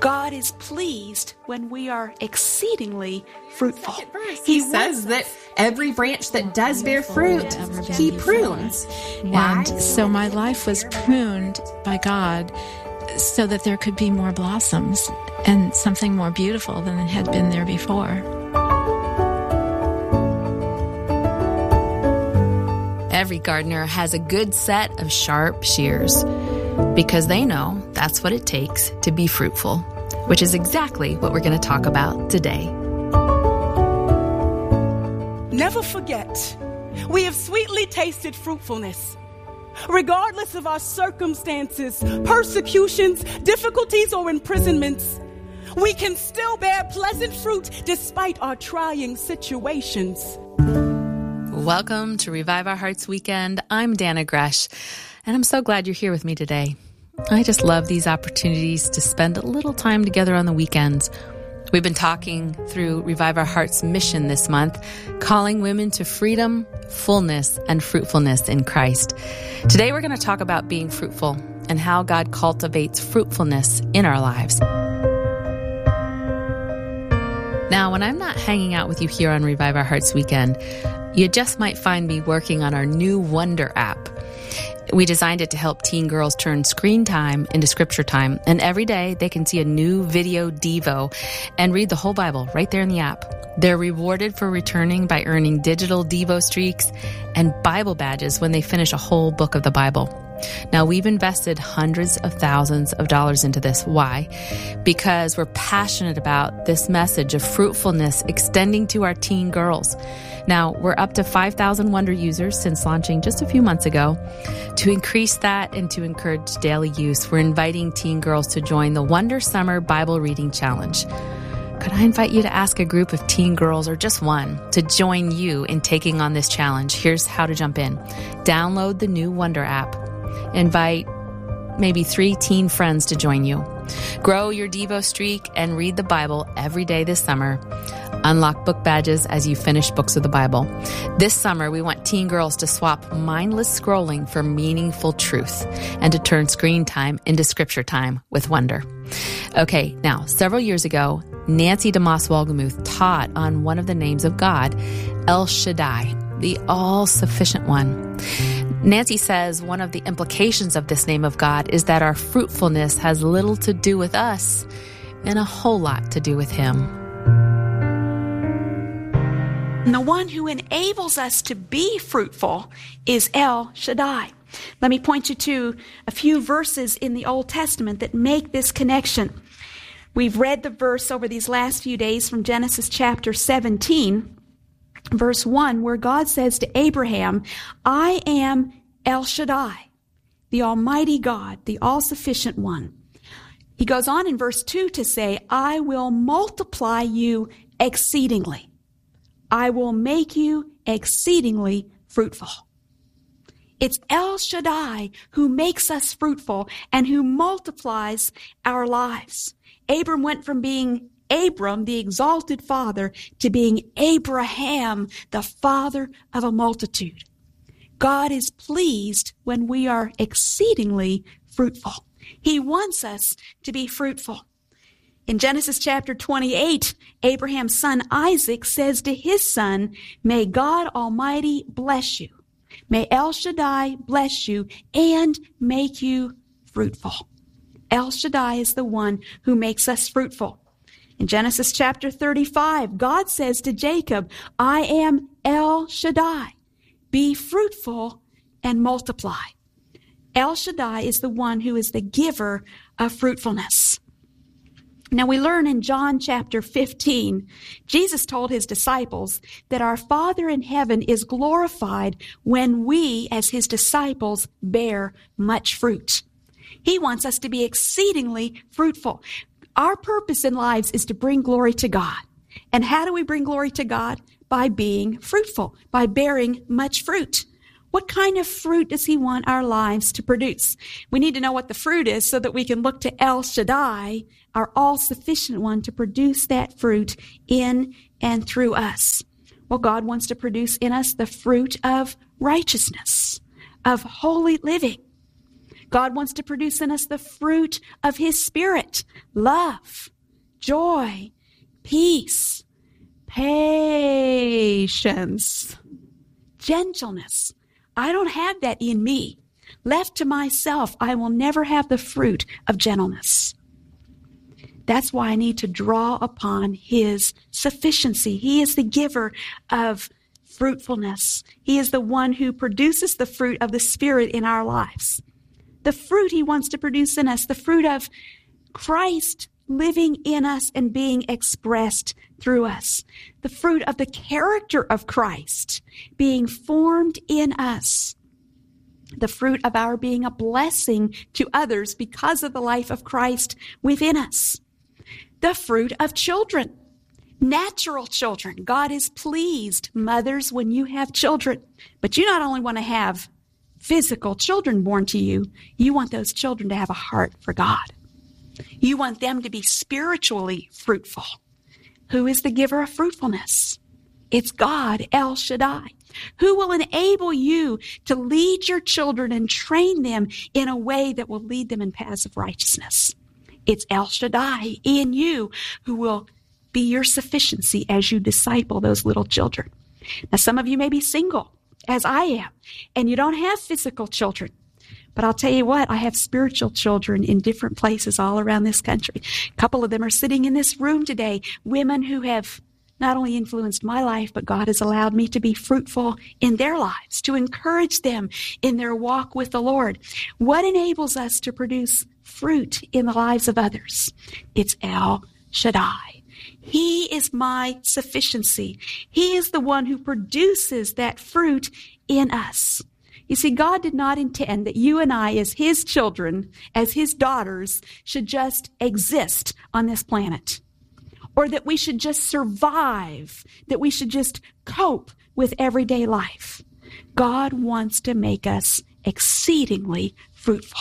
God is pleased when we are exceedingly fruitful. He says that every branch that does bear fruit, he prunes. And so my life was pruned by God so that there could be more blossoms and something more beautiful than had been there before. Every gardener has a good set of sharp shears because they know that's what it takes to be fruitful, which is exactly what we're going to talk about today. Never forget, we have sweetly tasted fruitfulness. Regardless of our circumstances, persecutions, difficulties, or imprisonments, we can still bear pleasant fruit despite our trying situations. Welcome to Revive Our Hearts Weekend. I'm Dana Gresh, and I'm so glad you're here with me today. I just love these opportunities to spend a little time together on the weekends. We've been talking through Revive Our Hearts mission this month, calling women to freedom, fullness, and fruitfulness in Christ. Today we're going to talk about being fruitful and how God cultivates fruitfulness in our lives. Now, when I'm not hanging out with you here on Revive Our Hearts Weekend, you just might find me working on our new Wonder app. We designed it to help teen girls turn screen time into scripture time. And every day they can see a new video Devo and read the whole Bible right there in the app. They're rewarded for returning by earning digital Devo streaks and Bible badges when they finish a whole book of the Bible. Now, we've invested hundreds of thousands of dollars into this. Why? Because we're passionate about this message of fruitfulness extending to our teen girls. Now, we're up to 5,000 Wonder users since launching just a few months ago. To increase that and to encourage daily use, we're inviting teen girls to join the Wonder Summer Bible Reading Challenge. Could I invite you to ask a group of teen girls, or just one, to join you in taking on this challenge? Here's how to jump in. Download the new Wonder app. Invite maybe 3 teen friends to join you. Grow your Devo streak and read the Bible every day this summer. Unlock book badges as you finish books of the Bible. This summer, we want teen girls to swap mindless scrolling for meaningful truth and to turn screen time into scripture time with Wonder. Okay, now, several years ago, Nancy DeMoss Wolgemuth taught on one of the names of God, El Shaddai, the all-sufficient one. Nancy says one of the implications of this name of God is that our fruitfulness has little to do with us and a whole lot to do with Him. And the one who enables us to be fruitful is El Shaddai. Let me point you to a few verses in the Old Testament that make this connection. We've read the verse over these last few days from Genesis chapter 17, verse 1, where God says to Abraham, I am El Shaddai, the Almighty God, the all-sufficient one. He goes on in verse 2 to say, I will multiply you exceedingly. I will make you exceedingly fruitful. It's El Shaddai who makes us fruitful and who multiplies our lives. Abram went from being Abram, the exalted father, to being Abraham, the father of a multitude. God is pleased when we are exceedingly fruitful. He wants us to be fruitful. In Genesis chapter 28, Abraham's son Isaac says to his son, may God Almighty bless you. May El Shaddai bless you and make you fruitful. El Shaddai is the one who makes us fruitful. In Genesis chapter 35, God says to Jacob, I am El Shaddai. Be fruitful and multiply. El Shaddai is the one who is the giver of fruitfulness. Now we learn in John chapter 15, Jesus told his disciples that our Father in heaven is glorified when we, as his disciples, bear much fruit. He wants us to be exceedingly fruitful. Our purpose in lives is to bring glory to God. And how do we bring glory to God? By being fruitful, by bearing much fruit. What kind of fruit does he want our lives to produce? We need to know what the fruit is so that we can look to El Shaddai, our all-sufficient one, to produce that fruit in and through us. Well, God wants to produce in us the fruit of righteousness, of holy living. God wants to produce in us the fruit of His Spirit: love, joy, peace, patience, gentleness. I don't have that in me. Left to myself, I will never have the fruit of gentleness. That's why I need to draw upon His sufficiency. He is the giver of fruitfulness. He is the one who produces the fruit of the Spirit in our lives. The fruit He wants to produce in us, the fruit of Christ living in us and being expressed through us. The fruit of the character of Christ being formed in us. The fruit of our being a blessing to others because of the life of Christ within us. The fruit of children, natural children. God is pleased, mothers, when you have children. But you not only want to have physical children born to you, you want those children to have a heart for God. You want them to be spiritually fruitful. Who is the giver of fruitfulness? It's God, El Shaddai, who will enable you to lead your children and train them in a way that will lead them in paths of righteousness. It's El Shaddai in you who will be your sufficiency as you disciple those little children. Now, some of you may be single, as I am, and you don't have physical children. But I'll tell you what, I have spiritual children in different places all around this country. A couple of them are sitting in this room today, women who have not only influenced my life, but God has allowed me to be fruitful in their lives, to encourage them in their walk with the Lord. What enables us to produce fruit in the lives of others? It's El Shaddai. He is my sufficiency. He is the one who produces that fruit in us. You see, God did not intend that you and I, as His children, as His daughters, should just exist on this planet, or that we should just survive, that we should just cope with everyday life. God wants to make us exceedingly fruitful.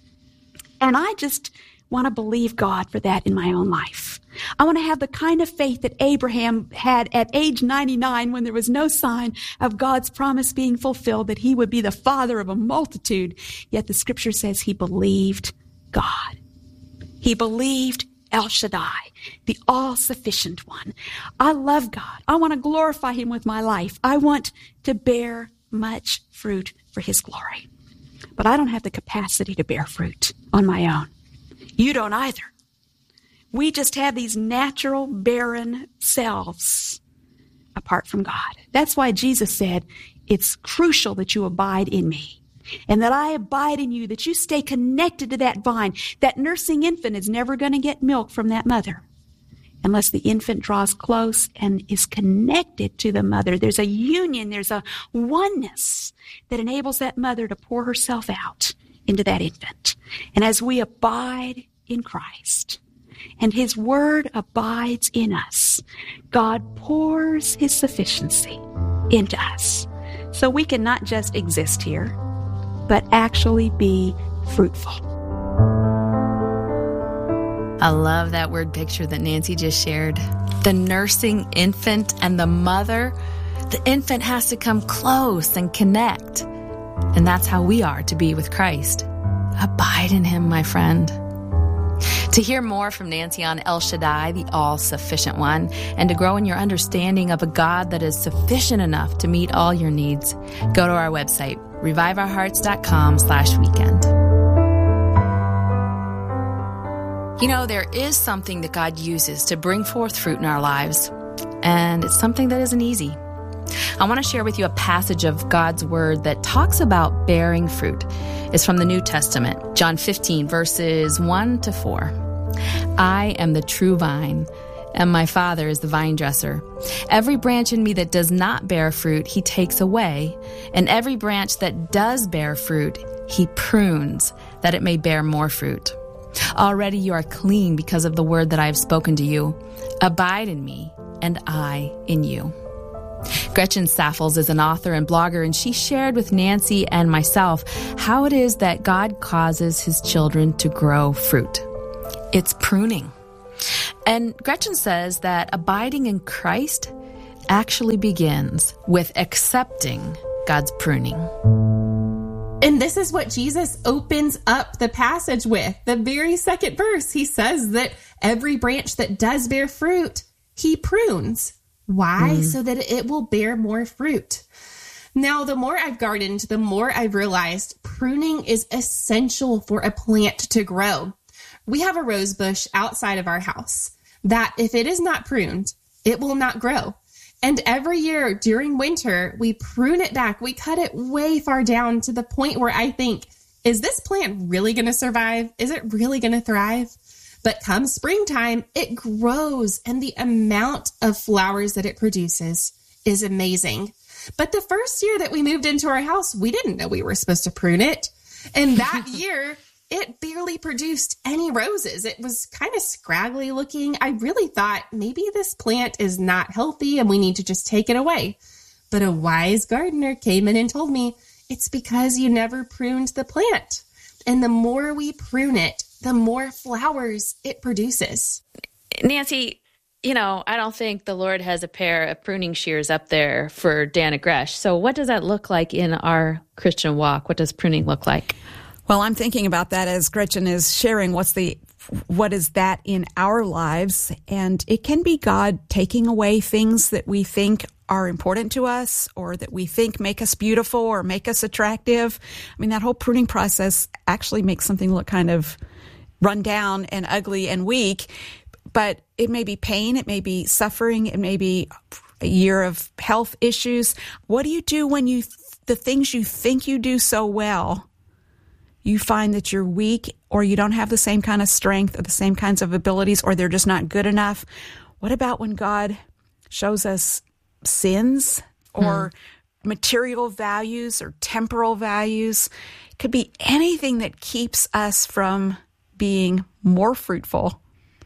And I just want to believe God for that in my own life. I want to have the kind of faith that Abraham had at age 99 when there was no sign of God's promise being fulfilled, that he would be the father of a multitude. Yet the scripture says he believed God. He believed El Shaddai, the all-sufficient one. I love God. I want to glorify Him with my life. I want to bear much fruit for His glory. But I don't have the capacity to bear fruit on my own. You don't either. We just have these natural, barren selves apart from God. That's why Jesus said, it's crucial that you abide in me and that I abide in you, that you stay connected to that vine. That nursing infant is never going to get milk from that mother unless the infant draws close and is connected to the mother. There's a union, there's a oneness that enables that mother to pour herself out into that infant. And as we abide in Christ, and His word abides in us, God pours His sufficiency into us. So we can not just exist here, but actually be fruitful. I love that word picture that Nancy just shared. The nursing infant and the mother. The infant has to come close and connect. And that's how we are to be with Christ. Abide in Him, my friend. To hear more from Nancy on El Shaddai, the all-sufficient one, and to grow in your understanding of a God that is sufficient enough to meet all your needs, go to our website, reviveourhearts.com/weekend. You know, there is something that God uses to bring forth fruit in our lives, and it's something that isn't easy. I want to share with you a passage of God's Word that talks about bearing fruit. It's from the New Testament, John 15, verses 1-4. I am the true vine, and my Father is the vine dresser. Every branch in me that does not bear fruit, He takes away, and every branch that does bear fruit, He prunes, that it may bear more fruit. Already you are clean because of the word that I have spoken to you. Abide in me, and I in you. Gretchen Saffels is an author and blogger, and she shared with Nancy and myself how it is that God causes His children to grow fruit. It's pruning. And Gretchen says that abiding in Christ actually begins with accepting God's pruning. In And this is what Jesus opens up the passage with. The very second verse, he says that every branch that does bear fruit, he prunes. Why? So that it will bear more fruit. Now, the more I've gardened, the more I've realized pruning is essential for a plant to grow. We have a rose bush outside of our house that if it is not pruned, it will not grow. And every year during winter, we prune it back. We cut it way far down to the point where I think, is this plant really going to survive? Is it really going to thrive? But come springtime, it grows, and the amount of flowers that it produces is amazing. But the first year that we moved into our house, we didn't know we were supposed to prune it. And that year, it barely produced any roses. It was kind of scraggly looking. I really thought maybe this plant is not healthy and we need to just take it away. But a wise gardener came in and told me, it's because you never pruned the plant. And the more we prune it, the more flowers it produces. Nancy, I don't think the Lord has a pair of pruning shears up there for Dana Gresh. So what does that look like in our Christian walk? What does pruning look like? Well, I'm thinking about that as Gretchen is sharing what is that in our lives. And it can be God taking away things that we think are important to us or that we think make us beautiful or make us attractive. I mean, that whole pruning process actually makes something look kind of run down and ugly and weak. But it may be pain, it may be suffering, it may be a year of health issues. What do you do when the things you think you do so well, you find that you're weak or you don't have the same kind of strength or the same kinds of abilities or they're just not good enough? What about when God shows us sins or material values or temporal values? It could be anything that keeps us from being more fruitful.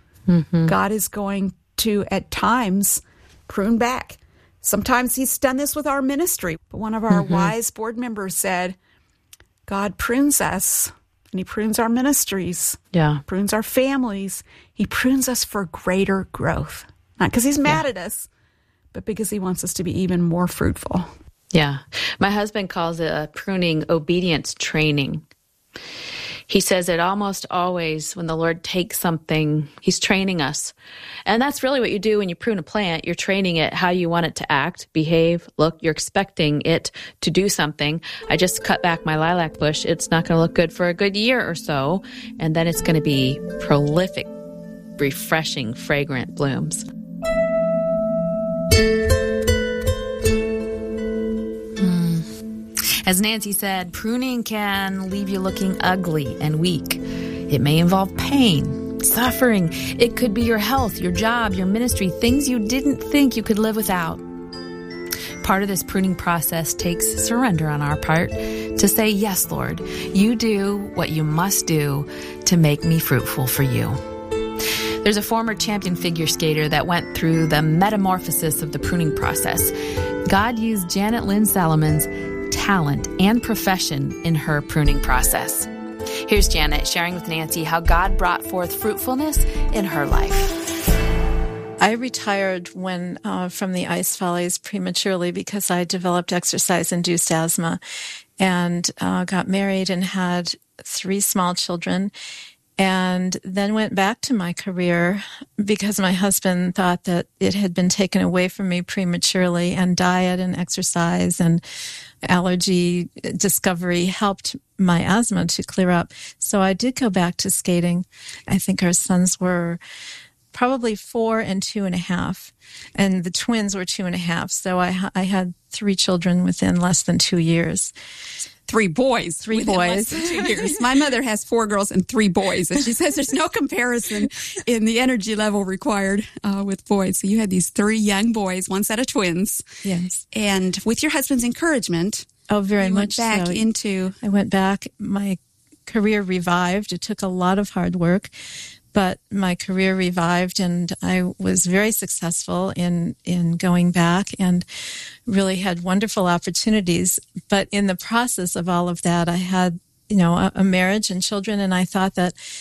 God is going to, at times, prune back. Sometimes he's done this with our ministry. But one of our wise board members said, God prunes us, and he prunes our ministries, prunes our families. He prunes us for greater growth. Not because he's mad at us, but because he wants us to be even more fruitful. Yeah. My husband calls it pruning obedience training. He says that almost always when the Lord takes something, he's training us. And that's really what you do when you prune a plant. You're training it how you want it to act, behave, look. You're expecting it to do something. I just cut back my lilac bush. It's not going to look good for a good year or so. And then it's going to be prolific, refreshing, fragrant blooms. As Nancy said, pruning can leave you looking ugly and weak. It may involve pain, suffering. It could be your health, your job, your ministry, things you didn't think you could live without. Part of this pruning process takes surrender on our part to say, yes, Lord, you do what you must do to make me fruitful for you. There's a former champion figure skater that went through the metamorphosis of the pruning process. God used Janet Lynn Salomon's talent and profession in her pruning process. Here's Janet sharing with Nancy how God brought forth fruitfulness in her life. I retired from the Ice Follies prematurely because I developed exercise-induced asthma and got married and had 3 small children. And then went back to my career because my husband thought that it had been taken away from me prematurely, and diet and exercise and allergy discovery helped my asthma to clear up. So I did go back to skating. I think our sons were probably 4 and 2.5, and the twins were 2.5. So I had 3 children within less than 2 years. 3 boys. 3 boys. Less than 2 years. My mother has 4 girls and 3 boys, and she says there's no comparison in the energy level required with boys. So you had these 3 young boys, 1 set of twins. Yes. And with your husband's encouragement, very much back so. I went back. My career revived. It took a lot of hard work, but my career revived, and I was very successful in going back and really had wonderful opportunities. But in the process of all of that, I had, a marriage and children, and I thought that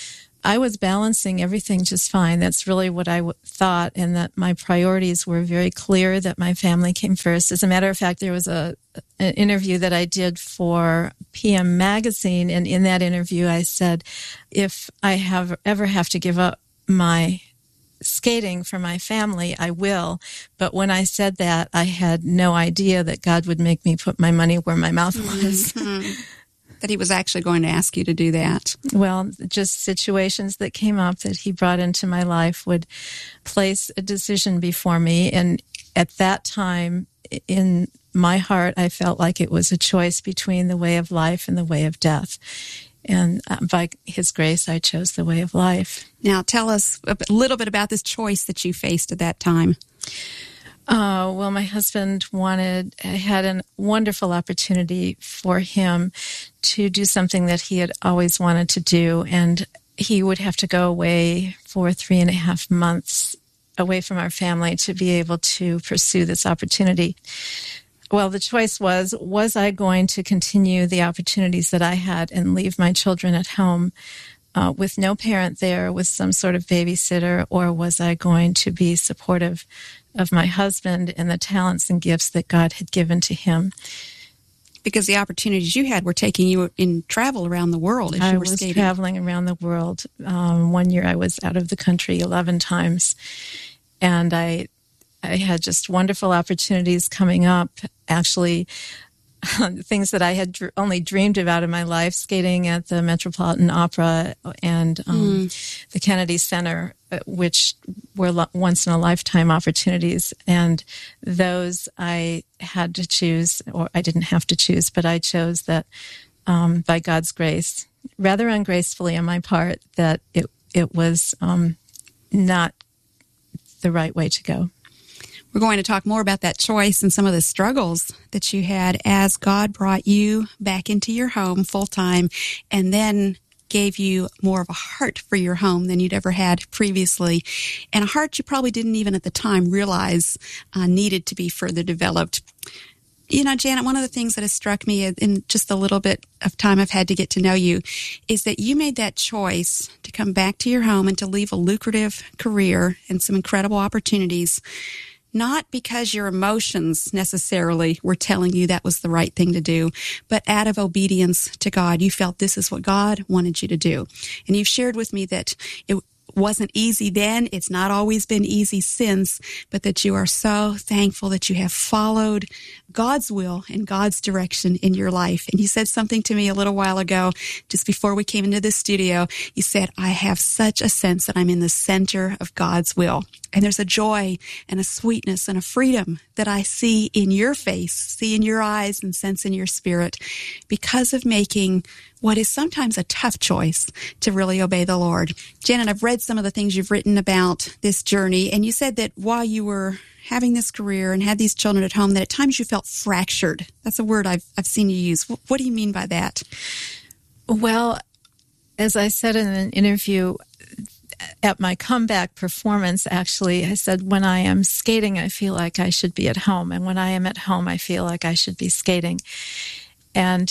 I was balancing everything just fine. That's really what I thought, and that my priorities were very clear, that my family came first. As a matter of fact, there was an interview that I did for PM Magazine, and in that interview I said, if I ever have to give up my skating for my family, I will. But when I said that, I had no idea that God would make me put my money where my mouth was. Mm-hmm. That he was actually going to ask you to do that. Well, just situations that came up that he brought into my life would place a decision before me. And at that time, in my heart, I felt like it was a choice between the way of life and the way of death. And by his grace, I chose the way of life. Now, tell us a little bit about this choice that you faced at that time. Well, my husband had a wonderful opportunity for him to do something that he had always wanted to do, and he would have to go away for 3.5 months away from our family to be able to pursue this opportunity. Well, the choice was I going to continue the opportunities that I had and leave my children at home with no parent there, with some sort of babysitter, or was I going to be supportive of my husband and the talents and gifts that God had given to him? Because the opportunities you had were taking you in travel around the world as you were skating. I was traveling around the world. One year I was out of the country 11 times. And I had just wonderful opportunities coming up. Actually, things that I had only dreamed about in my life, skating at the Metropolitan Opera and the Kennedy Center, which were once-in-a-lifetime opportunities. And those I had to choose, or I didn't have to choose, but I chose that by God's grace, rather ungracefully on my part, that it was not the right way to go. We're going to talk more about that choice and some of the struggles that you had as God brought you back into your home full-time and then gave you more of a heart for your home than you'd ever had previously, and a heart you probably didn't even at the time realize needed to be further developed. You know, Janet, one of the things that has struck me in just a little bit of time I've had to get to know you is that you made that choice to come back to your home and to leave a lucrative career and some incredible opportunities, not because your emotions necessarily were telling you that was the right thing to do, but out of obedience to God. You felt this is what God wanted you to do. And you've shared with me that it wasn't easy then. It's not always been easy since, but that you are so thankful that you have followed God's will and God's direction in your life. And you said something to me a little while ago, just before we came into this studio. You said, I have such a sense that I'm in the center of God's will. And there's a joy and a sweetness and a freedom that I see in your face, see in your eyes, and sense in your spirit because of making what is sometimes a tough choice to really obey the Lord. Janet, I've read some of the things you've written about this journey, and you said that while you were having this career and had these children at home, that at times you felt fractured. That's a word I've seen you use. What do you mean by that? Well, as I said in an interview, at my comeback performance, actually, I said, when I am skating, I feel like I should be at home. And when I am at home, I feel like I should be skating. And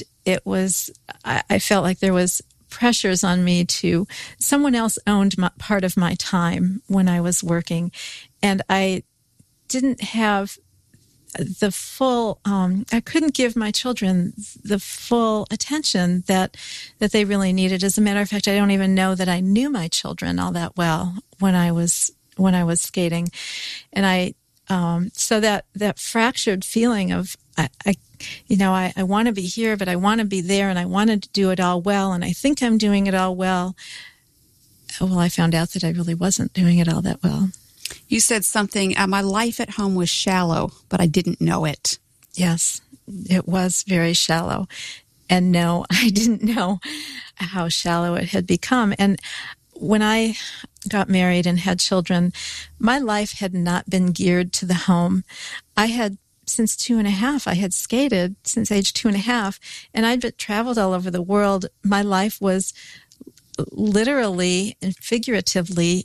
I felt like there was pressures on me someone else owned part of my time when I was working. And I didn't have the full, I couldn't give my children the full attention that they really needed. As a matter of fact, I don't even know that I knew my children all that well when I was skating. And so that fractured feeling of, I want to be here, but I want to be there, and I wanted to do it all well, and I think I'm doing it all well. Well, I found out that I really wasn't doing it all that well. You said something, my life at home was shallow, but I didn't know it. Yes, it was very shallow. And no, I didn't know how shallow it had become. And when I got married and had children, my life had not been geared to the home. I had, since 2.5, I had skated since age 2.5, and I'd traveled all over the world. My life was literally and figuratively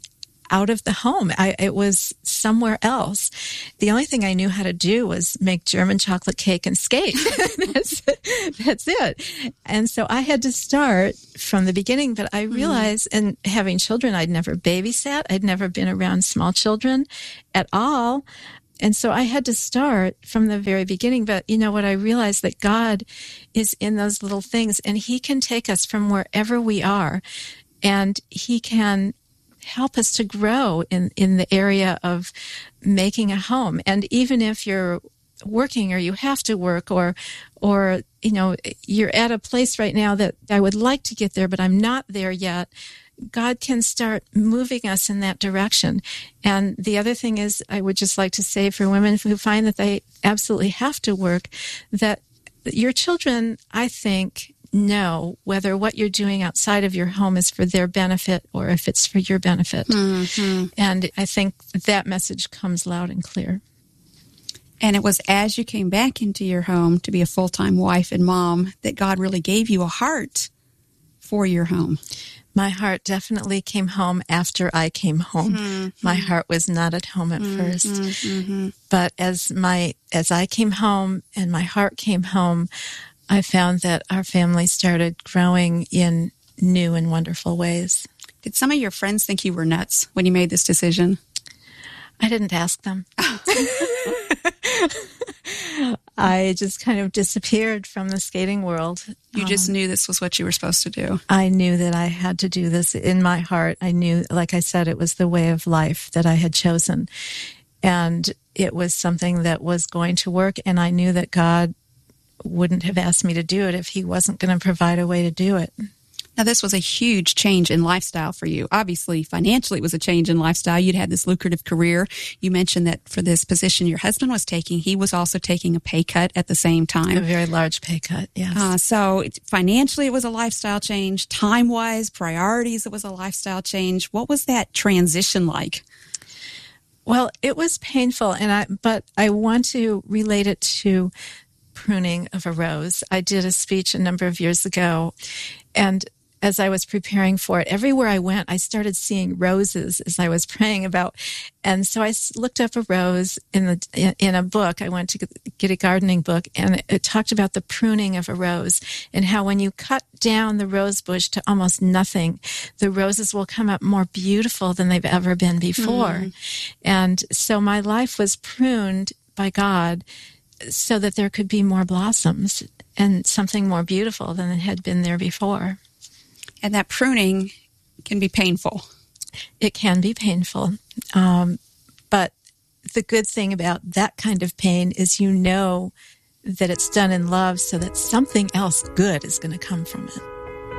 out of the home. It was somewhere else. The only thing I knew how to do was make German chocolate cake and skate. That's it. And so I had to start from the beginning, but I realized, and having children, I'd never babysat. I'd never been around small children at all. And so I had to start from the very beginning. But you know what? I realized that God is in those little things, and He can take us from wherever we are, and He can help us to grow in the area of making a home. And even if you're working or you have to work or you know, you're at a place right now that I would like to get there, but I'm not there yet, God can start moving us in that direction. And the other thing is, I would just like to say for women who find that they absolutely have to work, that your children, I think, know whether what you're doing outside of your home is for their benefit or if it's for your benefit. Mm-hmm. And I think that message comes loud and clear. And it was as you came back into your home to be a full-time wife and mom that God really gave you a heart for your home. My heart definitely came home after I came home. Mm-hmm. My heart was not at home at first. Mm-hmm. But as I came home and my heart came home, I found that our family started growing in new and wonderful ways. Did some of your friends think you were nuts when you made this decision? I didn't ask them. I just kind of disappeared from the skating world. You just knew this was what you were supposed to do. I knew that I had to do this in my heart. I knew, like I said, it was the way of life that I had chosen. And it was something that was going to work. And I knew that God wouldn't have asked me to do it if He wasn't going to provide a way to do it. Now, this was a huge change in lifestyle for you. Obviously, financially, it was a change in lifestyle. You'd had this lucrative career. You mentioned that for this position your husband was taking, he was also taking a pay cut at the same time. A very large pay cut, yes. So financially, it was a lifestyle change. Time-wise, priorities, it was a lifestyle change. What was that transition like? Well, it was painful, but I want to relate it to pruning of a rose. I did a speech a number of years ago, and as I was preparing for it, everywhere I went, I started seeing roses as I was praying about. And so I looked up a rose in a book. I went to get a gardening book, and it talked about the pruning of a rose and how when you cut down the rose bush to almost nothing, the roses will come up more beautiful than they've ever been before. And so my life was pruned by God so that there could be more blossoms and something more beautiful than it had been there before. And that pruning can be painful. It can be painful. But the good thing about that kind of pain is you know that it's done in love so that something else good is going to come from it.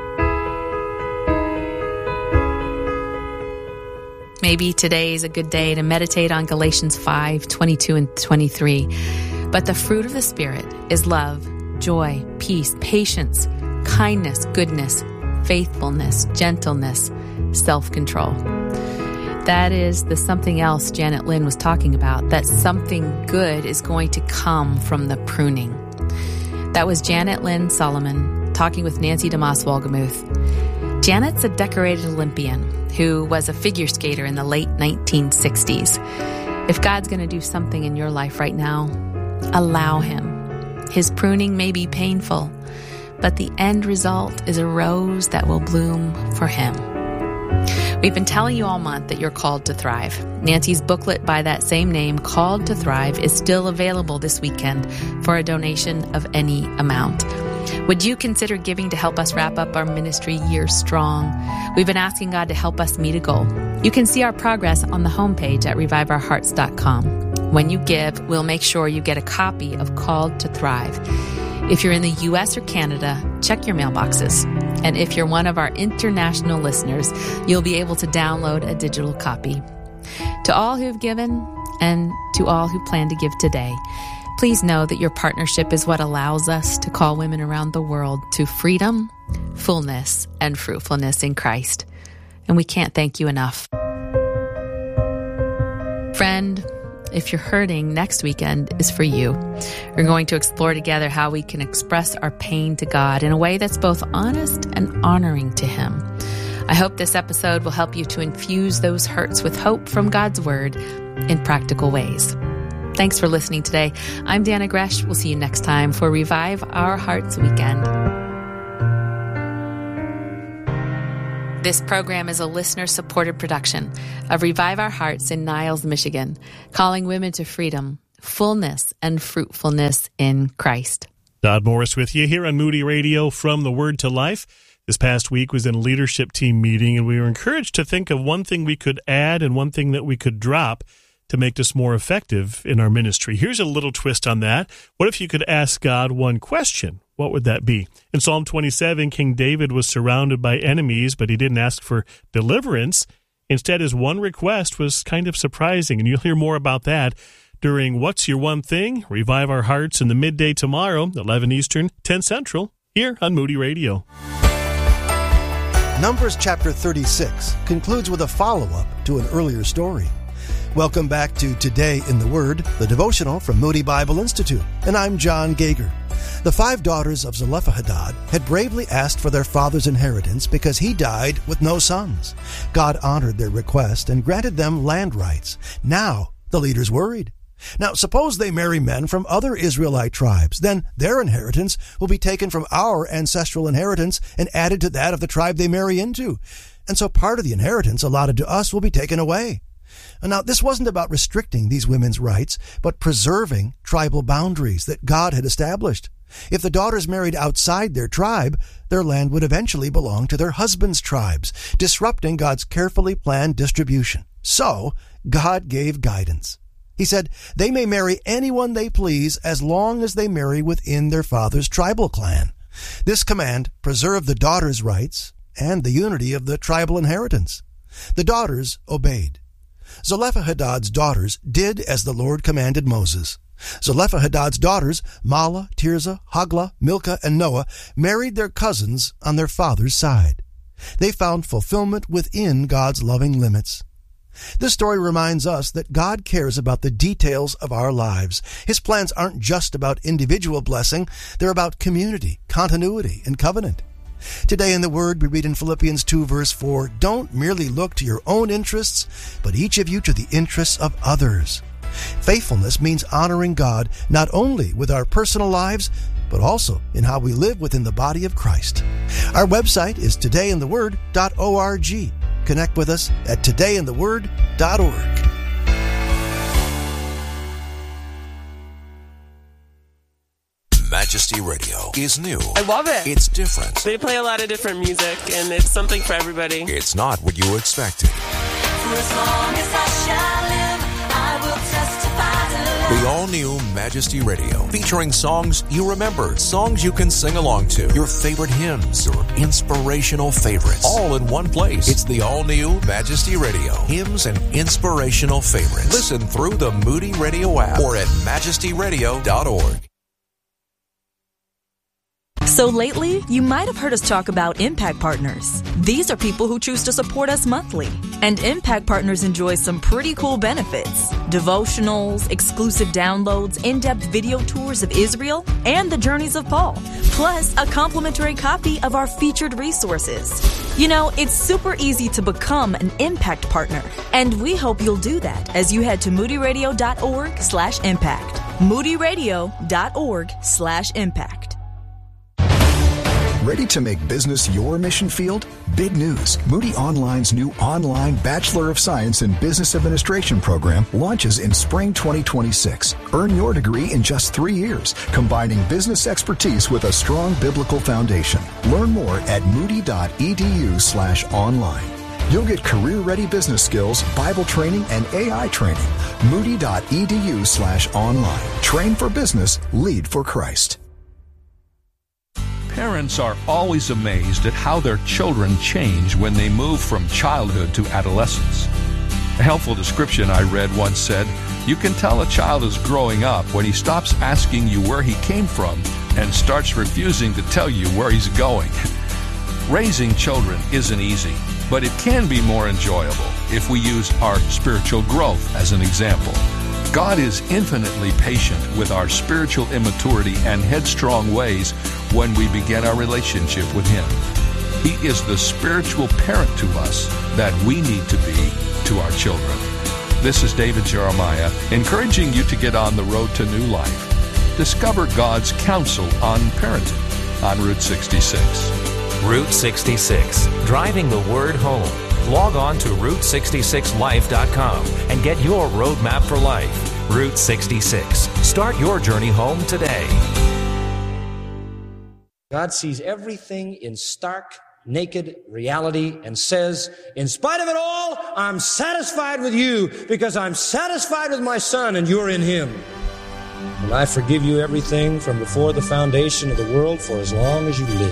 Maybe today is a good day to meditate on Galatians 5:22 and 23. But the fruit of the Spirit is love, joy, peace, patience, kindness, goodness, faithfulness, gentleness, self-control. That is the something else Janet Lynn was talking about, that something good is going to come from the pruning. That was Janet Lynn Solomon talking with Nancy DeMoss Wolgemuth. Janet's a decorated Olympian who was a figure skater in the late 1960s. If God's going to do something in your life right now, allow Him. His pruning may be painful, but the end result is a rose that will bloom for Him. We've been telling you all month that you're called to thrive. Nancy's booklet by that same name, Called to Thrive, is still available this weekend for a donation of any amount. Would you consider giving to help us wrap up our ministry year strong? We've been asking God to help us meet a goal. You can see our progress on the homepage at reviveourhearts.com. When you give, we'll make sure you get a copy of Called to Thrive. If you're in the U.S. or Canada, check your mailboxes. And if you're one of our international listeners, you'll be able to download a digital copy. To all who've given and to all who plan to give today, please know that your partnership is what allows us to call women around the world to freedom, fullness, and fruitfulness in Christ. And we can't thank you enough. Friend, if you're hurting, next weekend is for you. We're going to explore together how we can express our pain to God in a way that's both honest and honoring to Him. I hope this episode will help you to infuse those hurts with hope from God's Word in practical ways. Thanks for listening today. I'm Dana Gresh. We'll see you next time for Revive Our Hearts Weekend. This program is a listener-supported production of Revive Our Hearts in Niles, Michigan, calling women to freedom, fullness, and fruitfulness in Christ. Todd Morris with you here on Moody Radio from the Word to Life. This past week was in a leadership team meeting, and we were encouraged to think of one thing we could add and one thing that we could drop to make us more effective in our ministry. Here's a little twist on that. What if you could ask God one question? What would that be? In Psalm 27, King David was surrounded by enemies, but he didn't ask for deliverance. Instead, his one request was kind of surprising, and you'll hear more about that during What's Your One Thing? Revive Our Hearts in the midday tomorrow, 11 Eastern, 10 Central, here on Moody Radio. Numbers chapter 36 concludes with a follow-up to an earlier story. Welcome back to Today in the Word, the devotional from Moody Bible Institute, and I'm John Gager. The 5 daughters of Zelophehad had bravely asked for their father's inheritance because he died with no sons. God honored their request and granted them land rights. Now, the leaders worried. Now, suppose they marry men from other Israelite tribes, then their inheritance will be taken from our ancestral inheritance and added to that of the tribe they marry into. And so part of the inheritance allotted to us will be taken away. And now, this wasn't about restricting these women's rights, but preserving tribal boundaries that God had established. If the daughters married outside their tribe, their land would eventually belong to their husbands' tribes, disrupting God's carefully planned distribution. So, God gave guidance. He said, they may marry anyone they please as long as they marry within their father's tribal clan. This command preserved the daughters' rights and the unity of the tribal inheritance. The daughters obeyed. Zelophehad's daughters did as the Lord commanded Moses. Zelophehad's daughters, Mahlah, Tirzah, Hoglah, Milcah, and Noah, married their cousins on their father's side. They found fulfillment within God's loving limits. This story reminds us that God cares about the details of our lives. His plans aren't just about individual blessing. They're about community, continuity, and covenant. Today in the Word, we read in Philippians 2, verse 4, don't merely look to your own interests, but each of you to the interests of others. Faithfulness means honoring God not only with our personal lives, but also in how we live within the body of Christ. Our website is todayintheword.org. Connect with us at todayintheword.org. Majesty Radio is new. I love it. It's different. They play a lot of different music, and it's something for everybody. It's not what you expected. For as long as I shall live, I will testify to love. The all-new Majesty Radio, featuring songs you remember, songs you can sing along to, your favorite hymns or inspirational favorites, all in one place. It's the all-new Majesty Radio, hymns and inspirational favorites. Listen through the Moody Radio app or at majestyradio.org. So lately, you might have heard us talk about Impact Partners. These are people who choose to support us monthly. And Impact Partners enjoy some pretty cool benefits. Devotionals, exclusive downloads, in-depth video tours of Israel, and the journeys of Paul. Plus, a complimentary copy of our featured resources. You know, it's super easy to become an Impact Partner. And we hope you'll do that as you head to moodyradio.org/impact. moodyradio.org/impact. Ready to make business your mission field? Big news. Moody Online's new online Bachelor of Science in Business Administration program launches in spring 2026. Earn your degree in just 3 years, combining business expertise with a strong biblical foundation. Learn more at moody.edu/online. You'll get career-ready business skills, Bible training, and AI training. moody.edu/online. Train for business, lead for Christ. Parents are always amazed at how their children change when they move from childhood to adolescence. A helpful description I read once said, you can tell a child is growing up when he stops asking you where he came from and starts refusing to tell you where he's going. Raising children isn't easy, but it can be more enjoyable if we use our spiritual growth as an example. God is infinitely patient with our spiritual immaturity and headstrong ways when we begin our relationship with Him. He is the spiritual parent to us that we need to be to our children. This is David Jeremiah, encouraging you to get on the road to new life. Discover God's counsel on parenting on Route 66. Route 66, driving the word home. Log on to Route66Life.com and get your roadmap for life. Route 66. Start your journey home today. God sees everything in stark, naked reality and says, in spite of it all, I'm satisfied with you because I'm satisfied with my Son and you're in Him. And I forgive you everything from before the foundation of the world for as long as you live.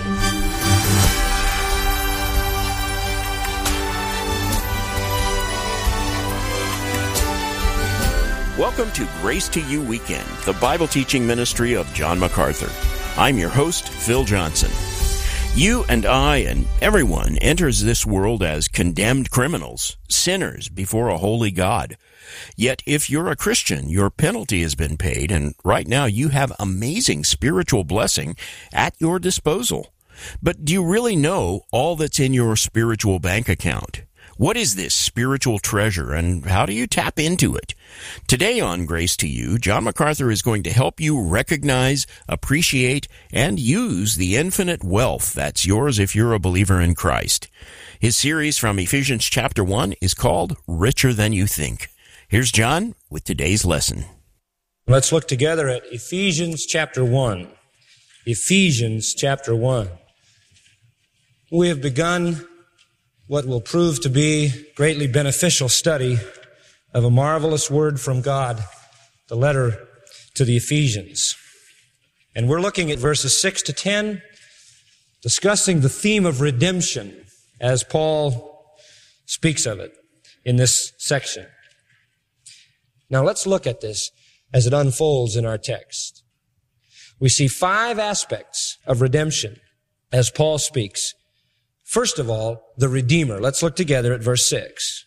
Welcome to Grace to You Weekend, the Bible teaching ministry of John MacArthur. I'm your host, Phil Johnson. You and I and everyone enters this world as condemned criminals, sinners before a holy God. Yet if you're a Christian, your penalty has been paid, and right now you have amazing spiritual blessing at your disposal. But do you really know all that's in your spiritual bank account? What is this spiritual treasure, and how do you tap into it? Today on Grace to You, John MacArthur is going to help you recognize, appreciate, and use the infinite wealth that's yours if you're a believer in Christ. His series from Ephesians chapter 1 is called Richer Than You Think. Here's John with today's lesson. Let's look together at Ephesians chapter 1. Ephesians chapter 1. We have begun what will prove to be greatly beneficial study of a marvelous word from God, the letter to the Ephesians. And we're looking at verses 6 to 10, discussing the theme of redemption as Paul speaks of it in this section. Now let's look at this as it unfolds in our text. We see 5 aspects of redemption as Paul speaks. First of all, the Redeemer. Let's look together at verse 6.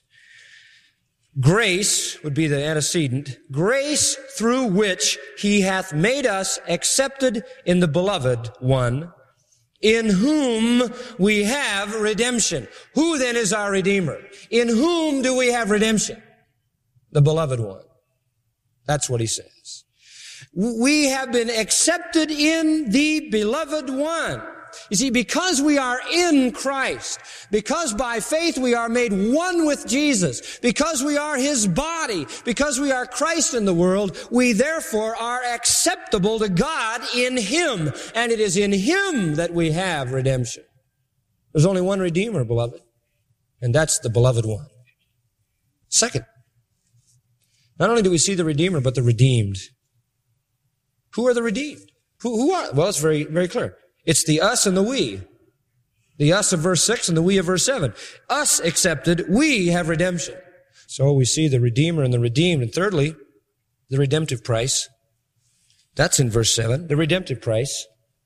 Grace would be the antecedent. Grace through which He hath made us accepted in the Beloved One, in whom we have redemption. Who then is our Redeemer? In whom do we have redemption? The Beloved One. That's what he says. We have been accepted in the Beloved One. You see, because we are in Christ, because by faith we are made one with Jesus, because we are His body, because we are Christ in the world, we therefore are acceptable to God in Him. And it is in Him that we have redemption. There's only one Redeemer, beloved, and that's the Beloved One. Second, not only do we see the Redeemer, but the redeemed. Who are the redeemed? Who are? Well, it's very, very clear. It's the us and the we. The us of verse 6 and the we of verse 7. Us accepted, we have redemption. So we see the Redeemer and the redeemed. And thirdly, the redemptive price. That's in verse 7, the redemptive price.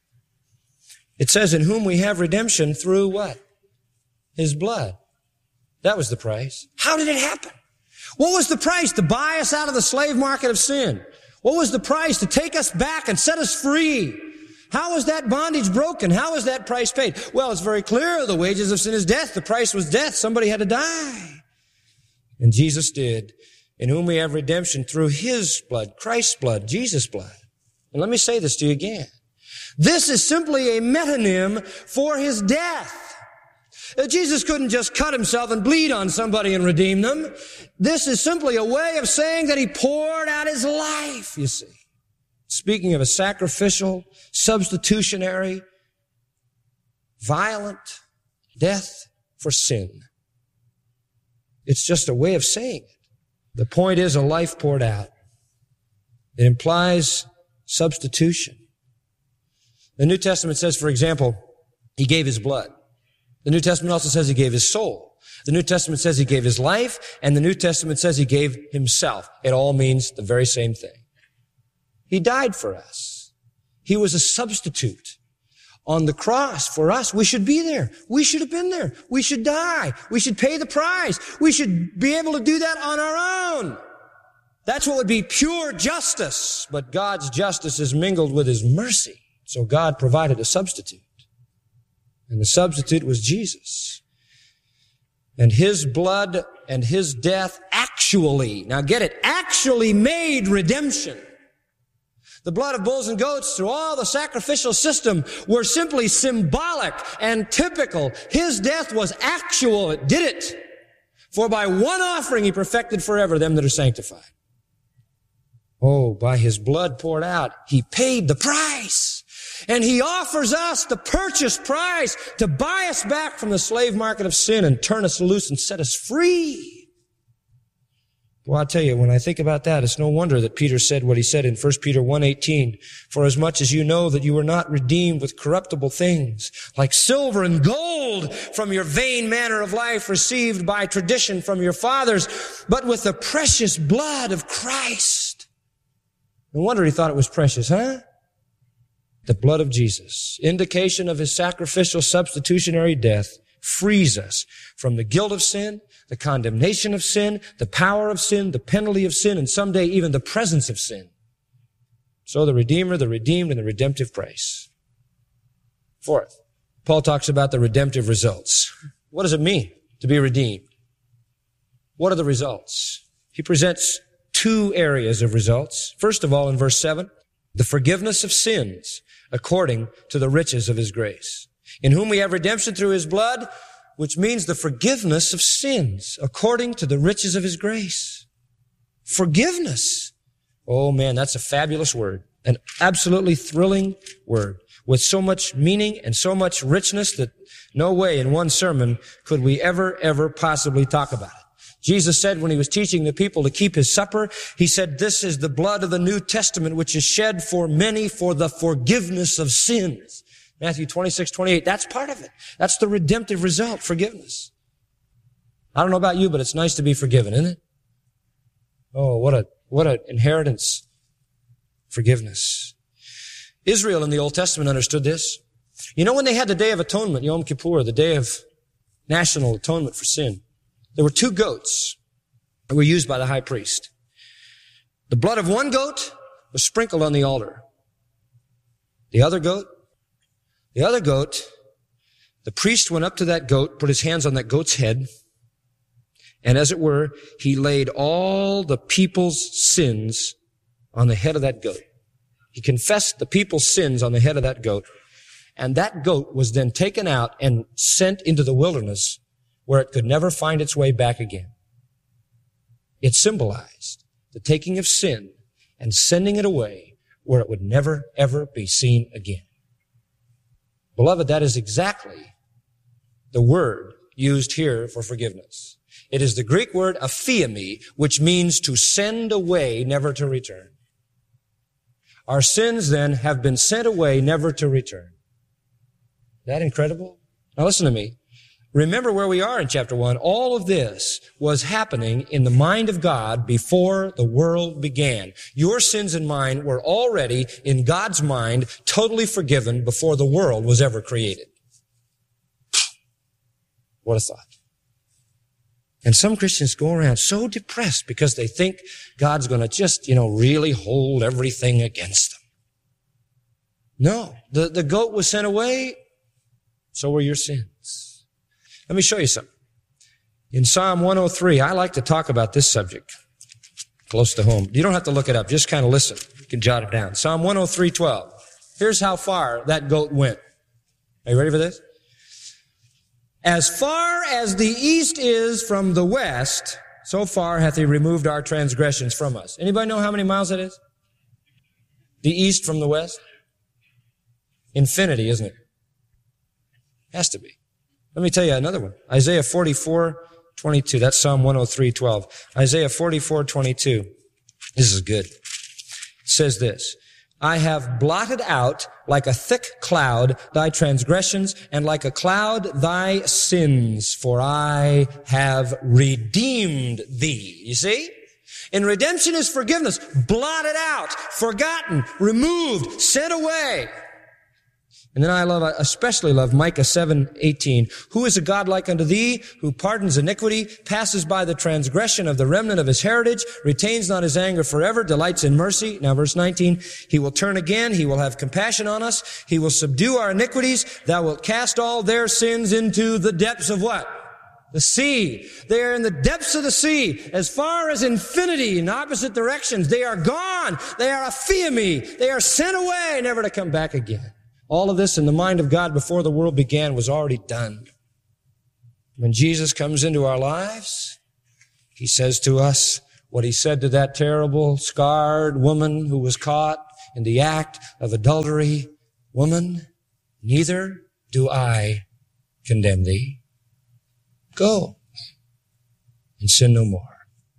It says, in whom we have redemption through what? His blood. That was the price. How did it happen? What was the price to buy us out of the slave market of sin? What was the price to take us back and set us free? How was that bondage broken? How was that price paid? Well, it's very clear. The wages of sin is death. The price was death. Somebody had to die. And Jesus did. In whom we have redemption through His blood, Christ's blood, Jesus' blood. And let me say this to you again. This is simply a metonym for His death. Jesus couldn't just cut Himself and bleed on somebody and redeem them. This is simply a way of saying that He poured out His life, you see. Speaking of a sacrificial, substitutionary, violent death for sin. It's just a way of saying it. The point is a life poured out. It implies substitution. The New Testament says, for example, He gave His blood. The New Testament also says He gave His soul. The New Testament says He gave His life, and the New Testament says He gave Himself. It all means the very same thing. He died for us. He was a substitute on the cross for us. We should be there. We should have been there. We should die. We should pay the price. We should be able to do that on our own. That's what would be pure justice. But God's justice is mingled with His mercy. So God provided a substitute. And the substitute was Jesus. And his blood and his death actually, now get it, actually made redemption. The blood of bulls and goats through all the sacrificial system were simply symbolic and typical. His death was actual. It did it. For by one offering he perfected forever them that are sanctified. Oh, by his blood poured out, he paid the price. And he offers us the purchase price to buy us back from the slave market of sin and turn us loose and set us free. Well, I tell you, when I think about that, it's no wonder that Peter said what he said in 1 Peter 1:18. For as much as you know that you were not redeemed with corruptible things, like silver and gold from your vain manner of life received by tradition from your fathers, but with the precious blood of Christ. No wonder he thought it was precious, huh? The blood of Jesus, indication of his sacrificial substitutionary death, frees us from the guilt of sin, the condemnation of sin, the power of sin, the penalty of sin, and someday even the presence of sin. So the Redeemer, the redeemed, and the redemptive price. Fourth, Paul talks about the redemptive results. What does it mean to be redeemed? What are the results? He presents two areas of results. First of all, in verse 7, the forgiveness of sins according to the riches of his grace, in whom we have redemption through his blood, which means the forgiveness of sins according to the riches of his grace. Forgiveness. Oh man, that's a fabulous word. An absolutely thrilling word with so much meaning and so much richness that no way in one sermon could we ever possibly talk about it. Jesus said when he was teaching the people to keep his supper, he said, this is the blood of the New Testament, which is shed for many for the forgiveness of sins. Matthew 26:28. That's part of it. That's the redemptive result, forgiveness. I don't know about you, but it's nice to be forgiven, isn't it? Oh, what an inheritance. Forgiveness. Israel in the Old Testament understood this. You know when they had the Day of Atonement, Yom Kippur, the Day of National Atonement for Sin, there were two goats that were used by the high priest. The blood of one goat was sprinkled on the altar. The other goat, the priest went up to that goat, put his hands on that goat's head, and as it were, he laid all the people's sins on the head of that goat. He confessed the people's sins on the head of that goat, and that goat was then taken out and sent into the wilderness where it could never find its way back again. It symbolized the taking of sin and sending it away where it would never, ever be seen again. Beloved, that is exactly the word used here for forgiveness. It is the Greek word aphiemi, which means to send away, never to return. Our sins then have been sent away, never to return. Is that incredible? Now listen to me. Remember where we are in chapter 1. All of this was happening in the mind of God before the world began. Your sins and mine were already in God's mind totally forgiven before the world was ever created. What a thought. And some Christians go around so depressed because they think God's going to just, really hold everything against them. No, the goat was sent away, so were your sins. Let me show you something. In Psalm 103, I like to talk about this subject close to home. You don't have to look it up. Just kind of listen. You can jot it down. Psalm 103:12. Here's how far that goat went. Are you ready for this? As far as the east is from the west, so far hath he removed our transgressions from us. Anybody know how many miles that is? The east from the west? Infinity, isn't it? Has to be. Let me tell you another one. Isaiah 44:22. That's Psalm 103:12. Isaiah 44:22. This is good. It says this. I have blotted out like a thick cloud thy transgressions, and like a cloud thy sins, for I have redeemed thee. You see? And redemption is forgiveness. Blotted out, forgotten, removed, sent away. And then I especially love Micah 7:18. Who is a God like unto thee, who pardons iniquity, passes by the transgression of the remnant of his heritage, retains not his anger forever, delights in mercy. Now verse 19, he will turn again, he will have compassion on us, he will subdue our iniquities, thou wilt cast all their sins into the depths of what? The sea. They are in the depths of the sea, as far as infinity in opposite directions. They are gone. They are aphiemi. They are sent away, never to come back again. All of this in the mind of God before the world began was already done. When Jesus comes into our lives, he says to us what he said to that terrible, scarred woman who was caught in the act of adultery. Woman, neither do I condemn thee. Go and sin no more.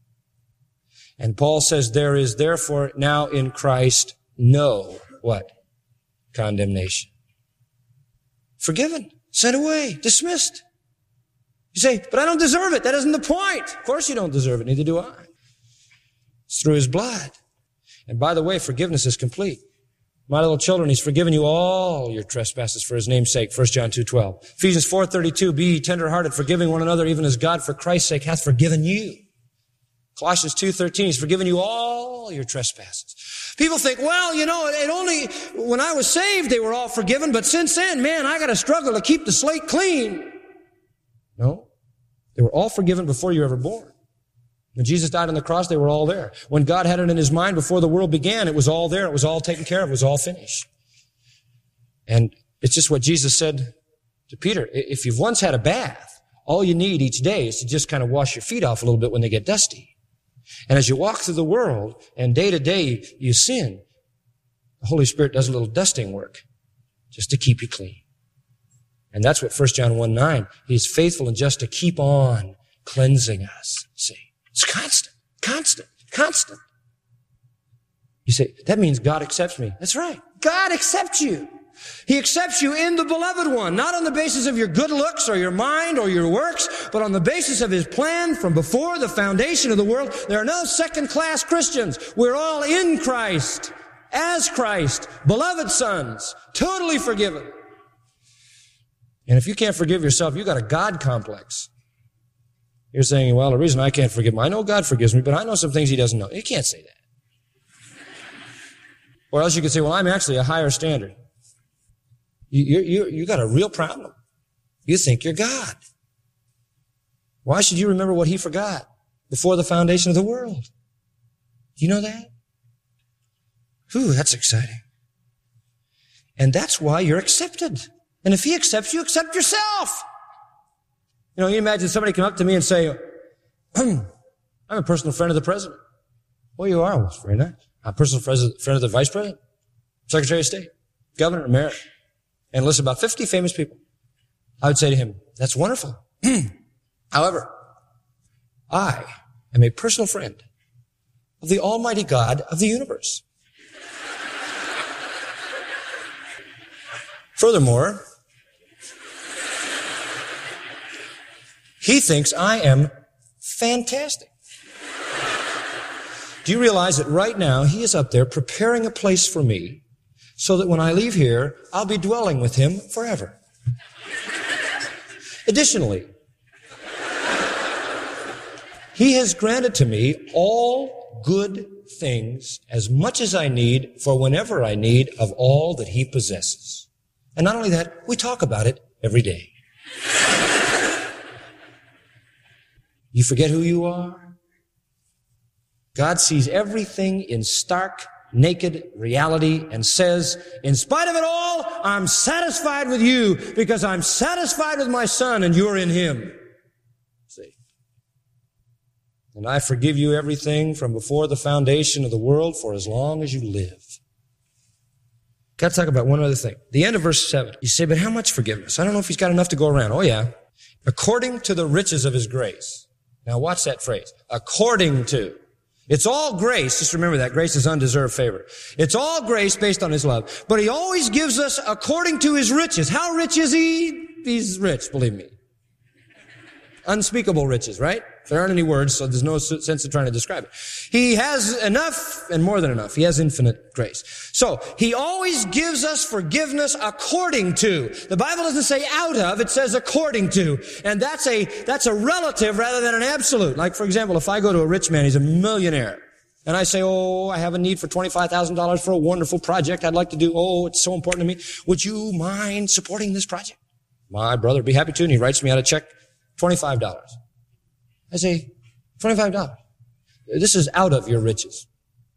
And Paul says there is therefore now in Christ no, what? Condemnation. Forgiven, sent away, dismissed. You say, but I don't deserve it. That isn't the point. Of course you don't deserve it. Neither do I. It's through his blood. And by the way, forgiveness is complete. My little children, he's forgiven you all your trespasses for his name's sake. 1 John 2:12. Ephesians 4:32, be ye tender-hearted, forgiving one another, even as God for Christ's sake hath forgiven you. Colossians 2:13, he's forgiven you all your trespasses. People think, well, it only, when I was saved, they were all forgiven, but since then, man, I got to struggle to keep the slate clean. No. They were all forgiven before you were ever born. When Jesus died on the cross, they were all there. When God had it in his mind before the world began, it was all there. It was all taken care of. It was all finished. And it's just what Jesus said to Peter. If you've once had a bath, all you need each day is to just kind of wash your feet off a little bit when they get dusty. And as you walk through the world and day to day you sin, the Holy Spirit does a little dusting work just to keep you clean. And that's what 1 John 1:9, he's faithful and just to keep on cleansing us. See, it's constant, constant, constant. You say, that means God accepts me. That's right. God accepts you. He accepts you in the beloved one, not on the basis of your good looks or your mind or your works, but on the basis of his plan from before the foundation of the world. There are no second-class Christians. We're all in Christ, as Christ, beloved sons, totally forgiven. And if you can't forgive yourself, you got a God complex. You're saying, well, the reason I can't forgive him, I know God forgives me, but I know some things he doesn't know. You can't say that. Or else you could say, well, I'm actually a higher standard. You got a real problem. You think you're God. Why should you remember what he forgot before the foundation of the world? Do you know that? Whew, that's exciting. And that's why you're accepted. And if he accepts you, accept yourself. You imagine somebody come up to me and say, I'm a personal friend of the president. Well, you are. Well, that's very nice. I'm a personal friend of the vice president, secretary of state, governor, mayor, and list about 50 famous people. I would say to him, that's wonderful. However, I am a personal friend of the Almighty God of the universe. Furthermore, he thinks I am fantastic. Do you realize that right now he is up there preparing a place for me so that when I leave here, I'll be dwelling with him forever. Additionally, he has granted to me all good things as much as I need for whenever I need of all that he possesses. And not only that, we talk about it every day. You forget who you are? God sees everything in stark, naked reality and says, in spite of it all, I'm satisfied with you because I'm satisfied with my son and you're in him. See? And I forgive you everything from before the foundation of the world for as long as you live. Got to talk about one other thing. The end of verse 7. You say, but how much forgiveness? I don't know if he's got enough to go around. Oh yeah. According to the riches of his grace. Now watch that phrase. According to. It's all grace. Just remember that. Grace is undeserved favor. It's all grace based on his love. But he always gives us according to his riches. How rich is he? He's rich, believe me. Unspeakable riches, right? There aren't any words, so there's no sense of trying to describe it. He has enough and more than enough. He has infinite grace. So, He always gives us forgiveness according to. The Bible doesn't say out of, it says according to. And that's a relative rather than an absolute. Like, for example, if I go to a rich man, he's a millionaire, and I say, oh, I have a need for $25,000 for a wonderful project I'd like to do. Oh, it's so important to me. Would you mind supporting this project? My brother would be happy to, and he writes me out a check, $25. I say, $25. This is out of your riches.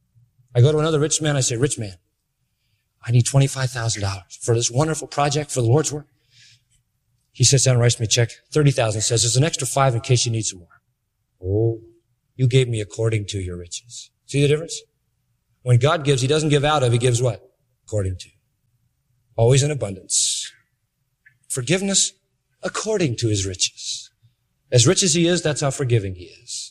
I go to another rich man, I say, rich man, I need $25,000 for this wonderful project for the Lord's work. He sits down and writes me a check, $30,000, says, there's an extra $5 in case you need some more. Oh, you gave me according to your riches. See the difference? When God gives, He doesn't give out of, He gives what? According to. Always in abundance. Forgiveness according to His riches. As rich as He is, that's how forgiving He is.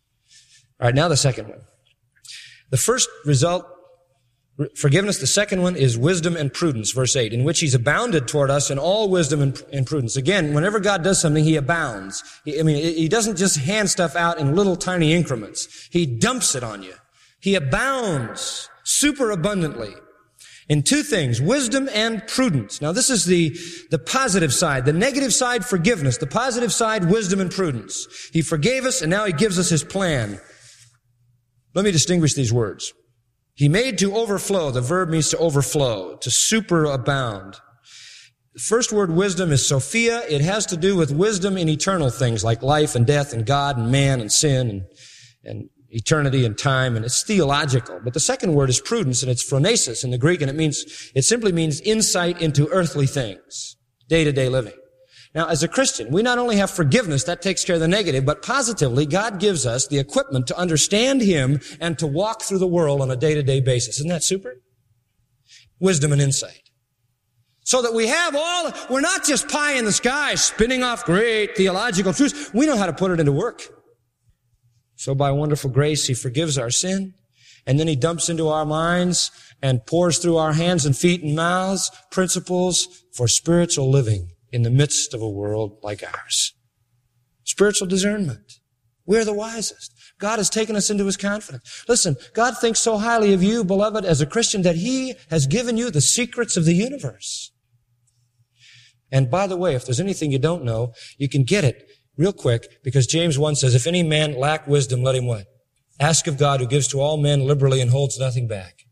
All right, now the second one. The first result, forgiveness. The second one is wisdom and prudence, verse 8, in which He's abounded toward us in all wisdom and prudence. Again, whenever God does something, He abounds. He doesn't just hand stuff out in little tiny increments. He dumps it on you. He abounds super abundantly in two things, wisdom and prudence. Now, this is the positive side. The negative side, forgiveness. The positive side, wisdom and prudence. He forgave us, and now He gives us His plan. Let me distinguish these words. He made to overflow. The verb means to overflow, to superabound. The first word, wisdom, is Sophia. It has to do with wisdom in eternal things like life and death and God and man and sin and eternity and time, and it's theological. But the second word is prudence, and it's phronesis in the Greek, and it simply means insight into earthly things, day-to-day living. Now, as a Christian, we not only have forgiveness, that takes care of the negative, but positively, God gives us the equipment to understand Him and to walk through the world on a day-to-day basis. Isn't that super? Wisdom and insight. So that we're not just pie in the sky spinning off great theological truths. We know how to put it into work. So by wonderful grace, He forgives our sin, and then He dumps into our minds and pours through our hands and feet and mouths principles for spiritual living in the midst of a world like ours. Spiritual discernment. We're the wisest. God has taken us into His confidence. Listen, God thinks so highly of you, beloved, as a Christian, that He has given you the secrets of the universe. And by the way, if there's anything you don't know, you can get it real quick, because James 1 says, if any man lack wisdom, let him what? Ask of God, who gives to all men liberally and holds nothing back.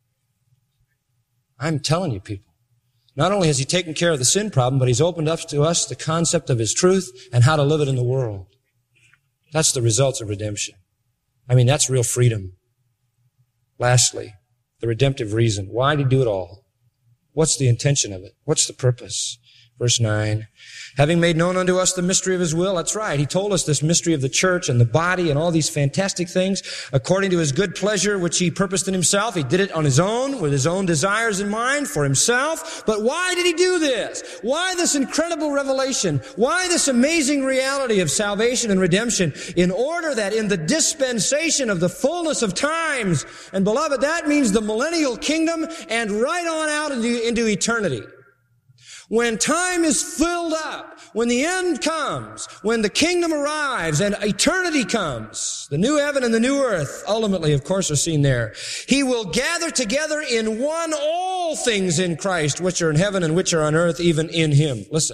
I'm telling you, people, not only has He taken care of the sin problem, but He's opened up to us the concept of His truth and how to live it in the world. That's the results of redemption. That's real freedom. Lastly, the redemptive reason. Why did He do it all? What's the intention of it? What's the purpose? Verse 9, having made known unto us the mystery of His will. That's right. He told us this mystery of the church and the body and all these fantastic things according to His good pleasure, which He purposed in Himself. He did it on His own, with His own desires in mind for Himself. But why did He do this? Why this incredible revelation? Why this amazing reality of salvation and redemption? In order that in the dispensation of the fullness of times, and beloved, that means the millennial kingdom and right on out into eternity. When time is filled up, when the end comes, when the kingdom arrives and eternity comes, the new heaven and the new earth, ultimately, of course, are seen there. He will gather together in one all things in Christ, which are in heaven and which are on earth, even in Him. Listen.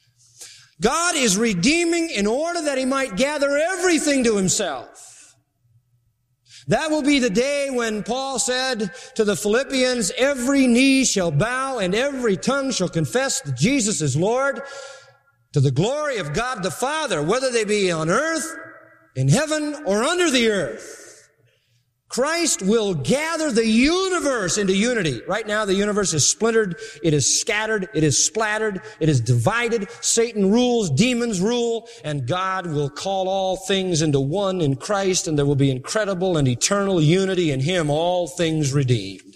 God is redeeming in order that He might gather everything to Himself. That will be the day when Paul said to the Philippians, every knee shall bow and every tongue shall confess that Jesus is Lord, to the glory of God the Father, whether they be on earth, in heaven, or under the earth. Christ will gather the universe into unity. Right now, the universe is splintered, it is scattered, it is splattered, it is divided. Satan rules, demons rule, and God will call all things into one in Christ, and there will be incredible and eternal unity in Him, all things redeemed.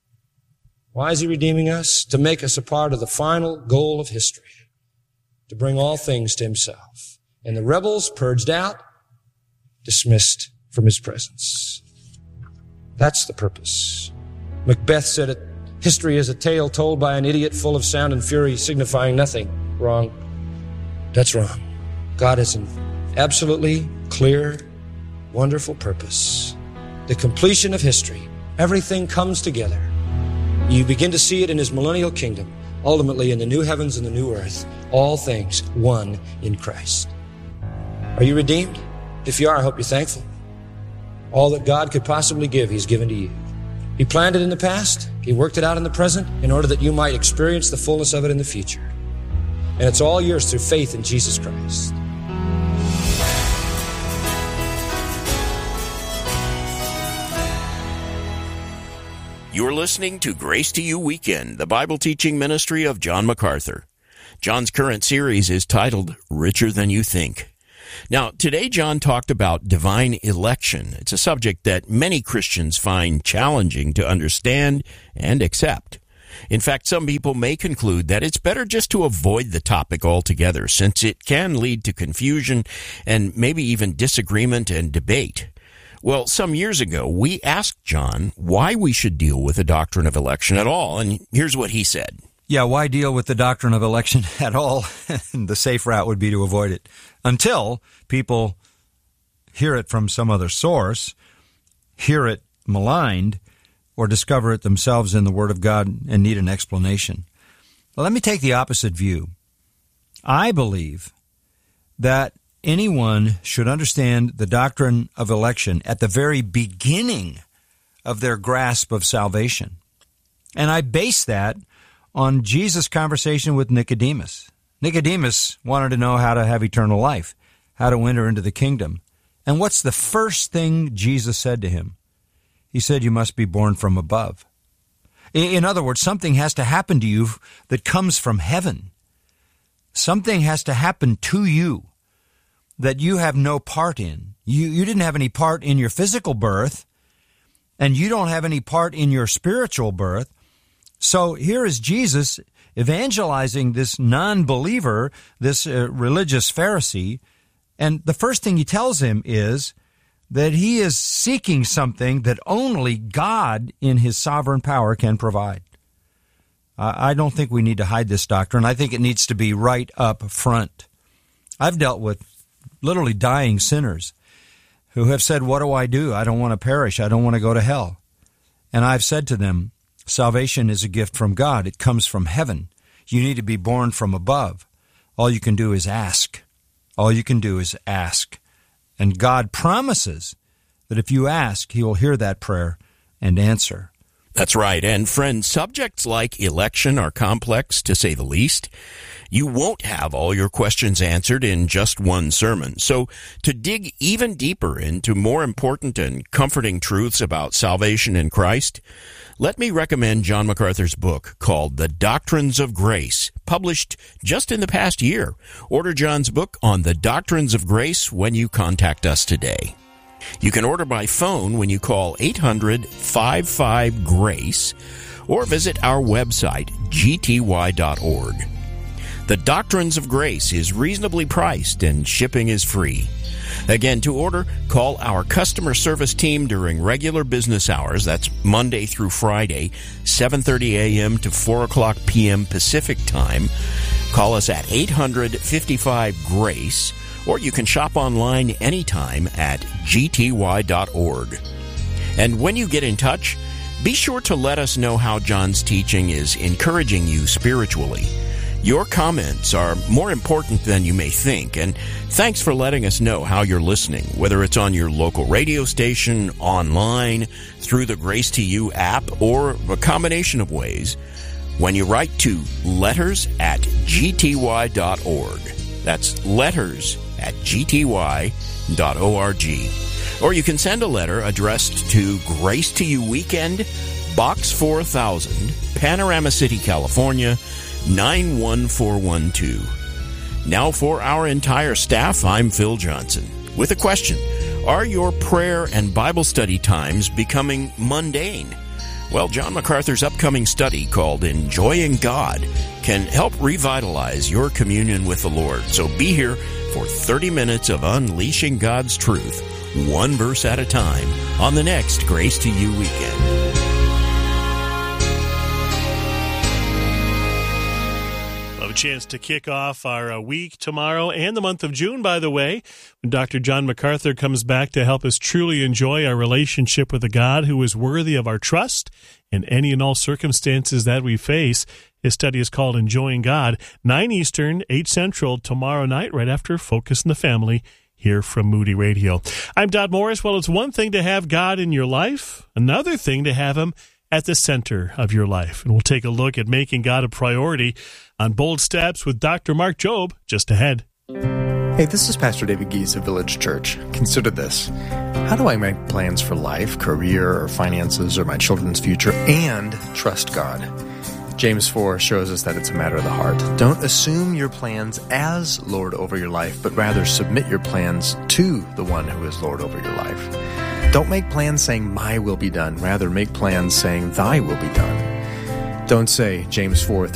Why is He redeeming us? To make us a part of the final goal of history, to bring all things to Himself. And the rebels purged out, dismissed from His presence. That's the purpose. Macbeth said it, history is a tale told by an idiot full of sound and fury, signifying nothing. Wrong. That's wrong. God has absolutely clear, wonderful purpose. The completion of history. Everything comes together. You begin to see it in his millennial kingdom, ultimately in the new heavens and the new earth. All things one in Christ. Are you redeemed? If you are, I hope you're thankful. All that God could possibly give, he's given to you. He planned it in the past. He worked it out in the present in order that you might experience the fullness of it in the future. And it's all yours through faith in Jesus Christ. You're listening to Grace to You Weekend, the Bible teaching ministry of John MacArthur. John's current series is titled Richer Than You Think. Now, today John talked about divine election. It's a subject that many Christians find challenging to understand and accept. In fact, some people may conclude that it's better just to avoid the topic altogether, since it can lead to confusion and maybe even disagreement and debate. Well, some years ago, we asked John why we should deal with the doctrine of election at all, and here's what he said. Yeah, why deal with the doctrine of election at all? The safe route would be to avoid it until people hear it from some other source, hear it maligned, or discover it themselves in the Word of God and need an explanation. Well, let me take the opposite view. I believe that anyone should understand the doctrine of election at the very beginning of their grasp of salvation. And I base that on Jesus' conversation with Nicodemus. Nicodemus wanted to know how to have eternal life, how to enter into the kingdom. And what's the first thing Jesus said to him? He said, you must be born from above. In other words, something has to happen to you that comes from heaven. Something has to happen to you that you have no part in. You didn't have any part in your physical birth, and you don't have any part in your spiritual birth. So here is Jesus evangelizing this non-believer, this religious Pharisee, and the first thing he tells him is that he is seeking something that only God in his sovereign power can provide. I don't think we need to hide this doctrine. I think it needs to be right up front. I've dealt with literally dying sinners who have said, what do? I don't want to perish. I don't want to go to hell. And I've said to them, salvation is a gift from God. It comes from heaven. You need to be born from above. All you can do is ask. All you can do is ask. And God promises that if you ask, he will hear that prayer and answer. That's right. And friends, subjects like election are complex, to say the least. You won't have all your questions answered in just one sermon. So to dig even deeper into more important and comforting truths about salvation in Christ, let me recommend John MacArthur's book called The Doctrines of Grace, published just in the past year. Order John's book on the Doctrines of Grace when you contact us today. You can order by phone when you call 800-55-GRACE or visit our website, gty.org. The Doctrines of Grace is reasonably priced and shipping is free. Again, to order, call our customer service team during regular business hours. That's Monday through Friday, 7:30 a.m. to 4 o'clock p.m. Pacific Time. Call us at 800-55-GRACE, or you can shop online anytime at gty.org. And when you get in touch, be sure to let us know how John's teaching is encouraging you spiritually. Your comments are more important than you may think, and thanks for letting us know how you're listening, whether it's on your local radio station, online, through the Grace to You app, or a combination of ways. When you write to letters@gty.org, that's letters@gty.org. Or you can send a letter addressed to Grace to You Weekend, Box 4000, Panorama City, California, 91412. Now for our entire staff, I'm Phil Johnson with a question. Are your prayer and Bible study times becoming mundane? Well, John MacArthur's upcoming study called Enjoying God can help revitalize your communion with the Lord. So be here for 30 minutes of unleashing God's truth, one verse at a time, on the next Grace to You Weekend. chance to kick off our week tomorrow and the month of June, by the way, when Dr. John MacArthur comes back to help us truly enjoy our relationship with a God who is worthy of our trust in any and all circumstances that we face. His study is called Enjoying God, 9 Eastern, 8 Central, tomorrow night, right after Focus on the Family, here from Moody Radio. I'm Dodd Morris. Well, it's one thing to have God in your life, another thing to have him at the center of your life. And we'll take a look at making God a priority on Bold Steps with Dr. Mark Jobe just ahead. Hey, this is Pastor David Gies of Village Church. Consider this. How do I make plans for life, career, or finances, or my children's future, and trust God? James 4 shows us that it's a matter of the heart. Don't assume your plans as Lord over your life, but rather submit your plans to the one who is Lord over your life. Don't make plans saying, my will be done. Rather, make plans saying, thy will be done. Don't say, James 4:3